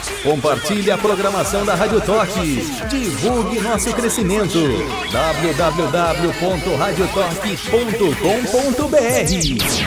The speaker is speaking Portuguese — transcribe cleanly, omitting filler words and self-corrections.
Compartilhe a programação da Rádio Toque. Divulgue nosso crescimento. www.radiotoque.com.br